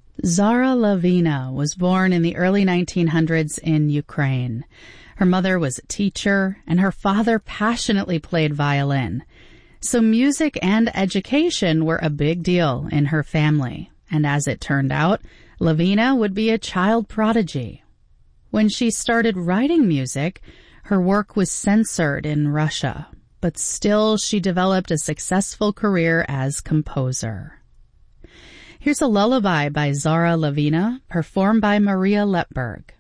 Zara Lavina was born in the early 1900s in Ukraine. Her mother was a teacher, and her father passionately played violin. So music and education were a big deal in her family. And as it turned out, Lavina would be a child prodigy. When she started writing music, her work was censored in Russia, but still she developed a successful career as composer. Here's a lullaby by Zara Lavina, performed by Maria Letberg.